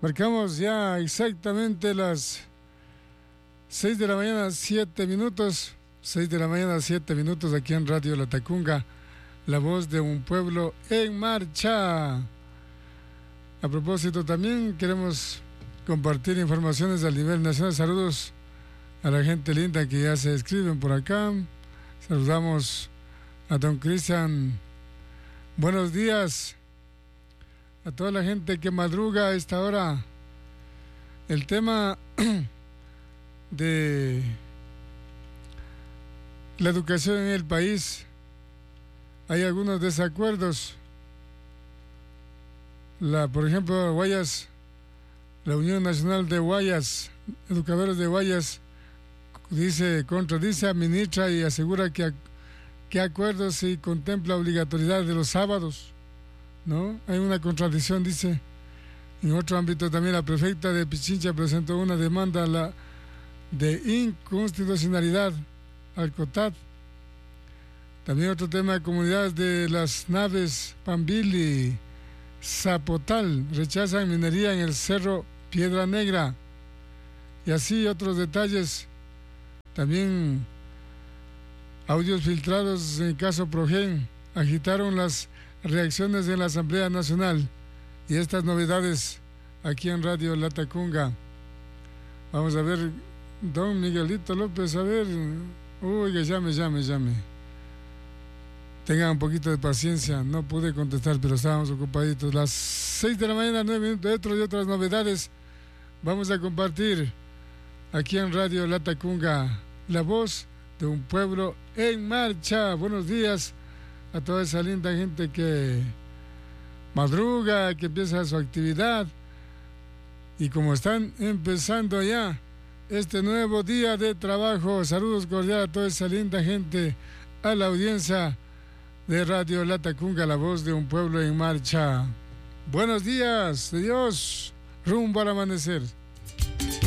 Marcamos ya exactamente las 6 de la mañana, 7 minutos. 6 de la mañana, 7 minutos aquí en Radio Latacunga, la voz de un pueblo en marcha. A propósito, también queremos compartir informaciones a nivel nacional. Saludos a la gente linda que ya se escriben por acá. Saludamos a don Cristian. Buenos días a toda la gente que madruga a esta hora. El tema de la educación en el país, hay algunos desacuerdos. Por ejemplo, Guayas, la Unión Nacional de Guayas, educadores de Guayas, contradice, administra y asegura que acuerdos y contempla obligatoriedad de los sábados, ¿no? Hay una contradicción, dice. En otro ámbito también la prefecta de Pichincha presentó una demanda de inconstitucionalidad al COTAD. También otro tema de comunidades de las naves Pambil y Zapotal rechazan minería en el Cerro Piedra Negra. Y así otros detalles. También audios filtrados en el caso Progen agitaron las reacciones de la Asamblea Nacional. Y estas novedades aquí en Radio Latacunga. Vamos a ver, don Miguelito López, a ver. Uy, que llame. Tengan un poquito de paciencia, no pude contestar, pero estábamos ocupaditos. Las 6 de la mañana, 9 minutos, dentro de otras novedades, vamos a compartir aquí en Radio Latacunga, la voz de un pueblo en marcha. Buenos días a toda esa linda gente que madruga, que empieza su actividad. Y como están empezando ya este nuevo día de trabajo, saludos cordiales a toda esa linda gente, a la audiencia de Radio Latacunga, la voz de un pueblo en marcha. Buenos días de Dios, rumbo al amanecer.